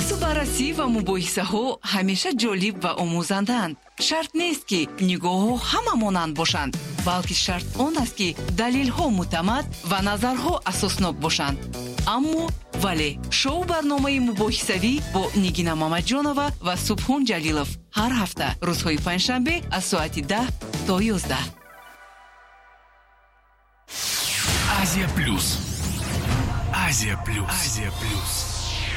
بحث و بررسی و مباحثه‌ها همیشه جالب و آموزنده‌اند. شرط نیست که نگاه‌ها همه مانند باشند، بلکه شرط آن است که دلیل‌ها معتمد و نظرها اساسناک باشند. اما ولی شو برنامه مباحثوی با نگینا مامدجانова و سبحان جلیلов هر هفته روزهای پنجشنبه از ساعت 10 تا 11. Азия Плюс. Азия Плюс. Азия Плюс.